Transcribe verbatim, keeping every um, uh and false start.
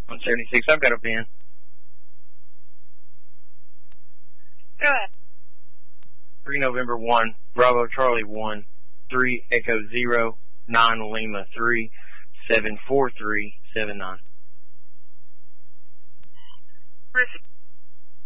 one seventy-six, I've got a pen. Go ahead. three November one, Bravo Charlie one, three Echo zero, nine Lima three, seven four three seven nine. Listen.